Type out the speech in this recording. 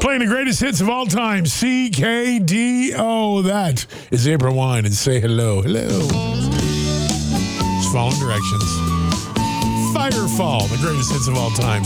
Playing the greatest hits of all time, CKDO. That is April Wine, and say hello. Hello. Just following directions. Firefall, the greatest hits of all time.